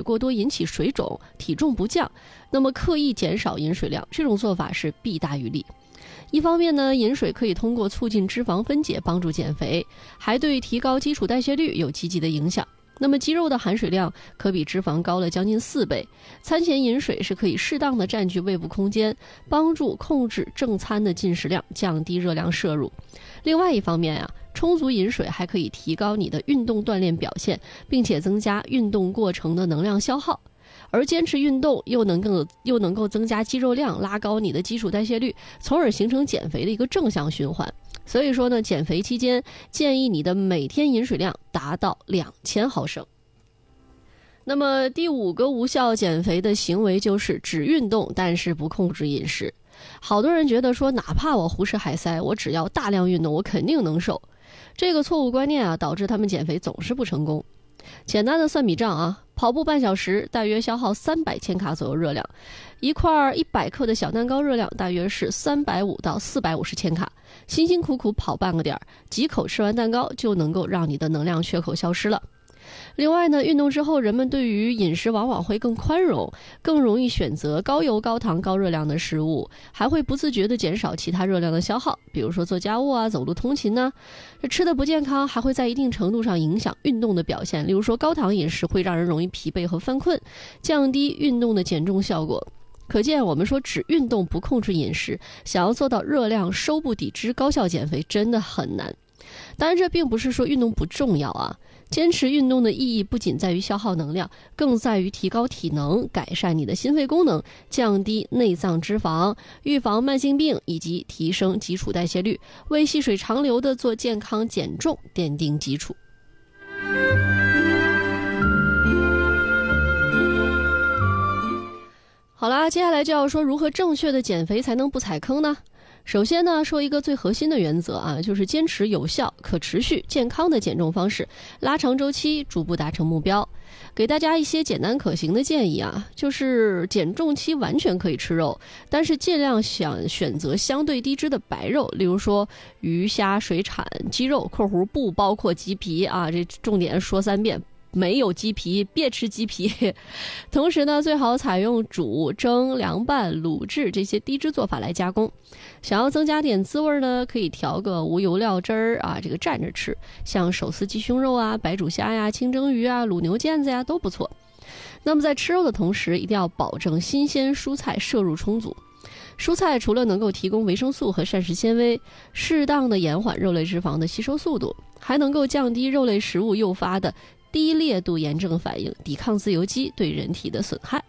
过多引起水肿、体重不降，那么刻意减少饮水量，这种做法是弊大于利。一方面呢，饮水可以通过促进脂肪分解帮助减肥，还对提高基础代谢率有积极的影响。那么肌肉的含水量可比脂肪高了将近4倍，餐前饮水是可以适当的占据胃部空间，帮助控制正餐的进食量，降低热量摄入。另外一方面啊，充足饮水还可以提高你的运动锻炼表现，并且增加运动过程的能量消耗。而坚持运动又能够增加肌肉量，拉高你的基础代谢率，从而形成减肥的一个正向循环。所以说呢，减肥期间建议你的每天饮水量达到2000毫升。那么第5个无效减肥的行为就是只运动但是不控制饮食。好多人觉得说，哪怕我胡吃海塞，我只要大量运动，我肯定能瘦。这个错误观念啊，导致他们减肥总是不成功。简单的算笔账啊，跑步半小时大约消耗300千卡左右热量，一块100克的小蛋糕热量大约是350到450千卡，辛辛苦苦跑半个点，几口吃完蛋糕就能够让你的能量缺口消失了。另外呢，运动之后人们对于饮食往往会更宽容，更容易选择高油、高糖、高热量的食物，还会不自觉地减少其他热量的消耗，比如说做家务啊、走路通勤呢。这吃的不健康还会在一定程度上影响运动的表现，例如说高糖饮食会让人容易疲惫和犯困，降低运动的减重效果。可见我们说只运动不控制饮食，想要做到热量收不抵支高效减肥真的很难。当然这并不是说运动不重要啊，坚持运动的意义不仅在于消耗能量，更在于提高体能，改善你的心肺功能，降低内脏脂肪，预防慢性病，以及提升基础代谢率，为细水长流的做健康减重奠定基础。好啦，接下来就要说如何正确的减肥才能不踩坑呢？首先呢，说一个最核心的原则啊，就是坚持有效、可持续、健康的减重方式，拉长周期，逐步达成目标。给大家一些简单可行的建议啊，就是减重期完全可以吃肉，但是尽量想选择相对低脂的白肉，例如说鱼虾水产鸡肉（括弧不包括鸡皮啊），这重点说3遍。没有鸡皮，别吃鸡皮。同时呢，最好采用煮、蒸、凉拌、卤制这些低脂做法来加工。想要增加点滋味呢，可以调个无油料汁儿啊，这个蘸着吃，像手撕鸡胸肉啊、白煮虾呀、清蒸鱼啊、卤牛腱子呀都不错。那么在吃肉的同时，一定要保证新鲜蔬菜摄入充足。蔬菜除了能够提供维生素和膳食纤维，适当的延缓肉类脂肪的吸收速度，还能够降低肉类食物诱发的低烈度炎症反应，抵抗自由基对人体的损害。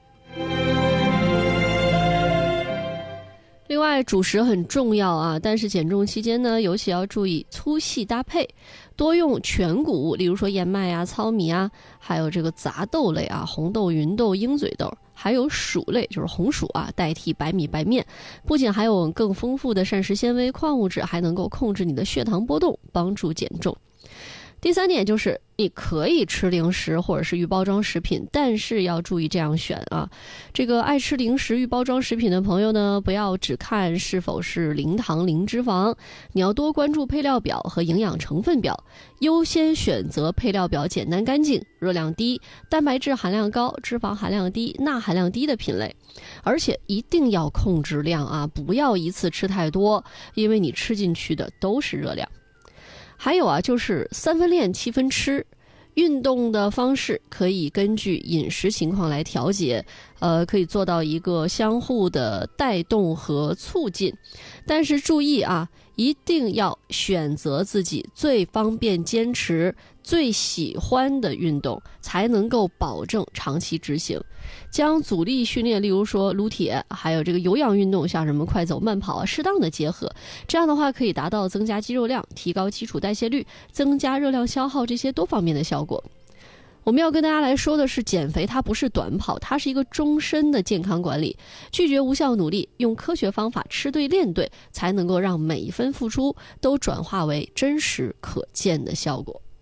另外主食很重要啊，但是减重期间呢，尤其要注意粗细搭配，多用全谷物，例如说燕麦啊、糙米啊，还有这个杂豆类啊，红豆、芸豆、鹰嘴豆，还有薯类，就是红薯啊，代替白米白面。不仅还有更丰富的膳食纤维、矿物质，还能够控制你的血糖波动，帮助减重。第3点就是你可以吃零食或者是预包装食品，但是要注意这样选啊。这个爱吃零食预包装食品的朋友呢，不要只看是否是零糖零脂肪，你要多关注配料表和营养成分表，优先选择配料表简单干净、热量低、蛋白质含量高、脂肪含量低、钠含量低的品类。而且一定要控制量啊，不要一次吃太多，因为你吃进去的都是热量。还有啊，就是3分练7分吃，运动的方式可以根据饮食情况来调节，可以做到一个相互的带动和促进。但是注意啊，一定要选择自己最方便坚持、最喜欢的运动，才能够保证长期执行。将阻力训练，例如说撸铁，还有这个有氧运动，像什么快走、慢跑啊，适当的结合，这样的话可以达到增加肌肉量、提高基础代谢率、增加热量消耗这些多方面的效果。我们要跟大家来说的是，减肥它不是短跑，它是一个终身的健康管理。拒绝无效努力，用科学方法吃对练对，才能够让每一分付出都转化为真实可见的效果。